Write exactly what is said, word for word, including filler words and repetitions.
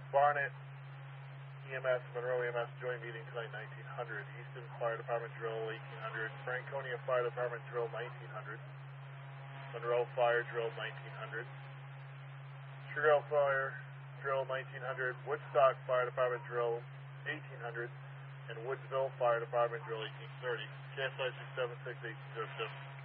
Barnet E M S, Monroe E M S joint meeting tonight, nineteen hundred. Easton Fire Department drill, eighteen hundred. Franconia Fire Department drill, nineteen hundred. Monroe Fire drill, nineteen hundred. Trail Fire drill, nineteen hundred. Woodstock Fire Department drill, eighteen hundred. And Woodsville Fire Department drill, eighteen thirty. K S I six seven six, eighteen oh seven.